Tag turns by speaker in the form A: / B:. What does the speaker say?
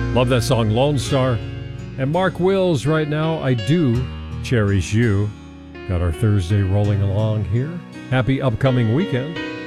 A: Love that song, Lone Star. And Mark Wills right now, I Do Cherish You. Got our Thursday rolling along here. Happy upcoming weekend.